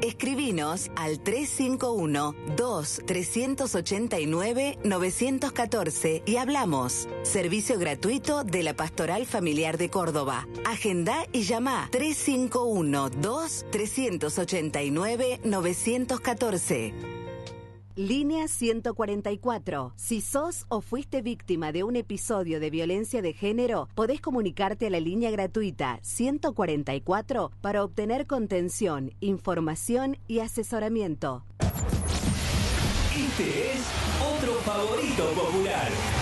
Escribinos al 351-2389-914 y hablamos. Servicio gratuito de la Pastoral Familiar de Córdoba. Agendá y llama 351-2389-914. Línea 144. Si sos o fuiste víctima de un episodio de violencia de género, podés comunicarte a la línea gratuita 144 para obtener contención, información y asesoramiento. Este es otro favorito popular.